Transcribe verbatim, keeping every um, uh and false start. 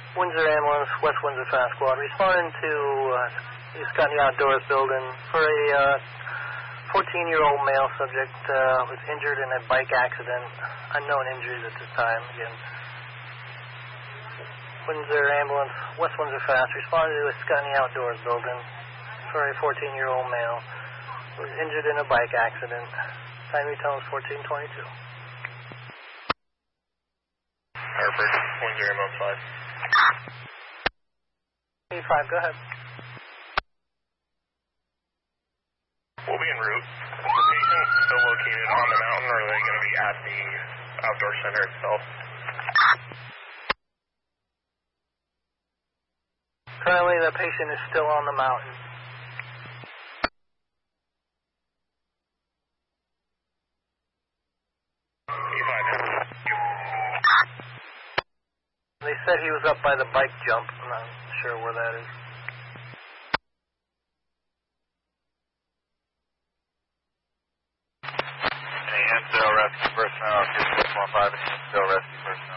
Windsor Ambulance, West Windsor Fast Squad, responding to uh, East Scotty Outdoors building for a fourteen-year-old uh, male subject uh, was injured in a bike accident. Unknown injuries at this time. Again, Windsor Ambulance, West Windsor Fast, responding to a Scotty Outdoors building for a fourteen-year-old male who was injured in a bike accident. Time you tell us fourteen twenty-two. Harper, Windsor Ambulance five. E five, go ahead. We'll be en route. Is the patient still located on the mountain, or are they going to be at the outdoor center itself? Currently, the patient is still on the mountain. E five, thank you. They said he was up by the bike jump. I'm not sure where that is. Any Hinsdale rescue personnel, two six one five, any Hinsdale rescue personnel.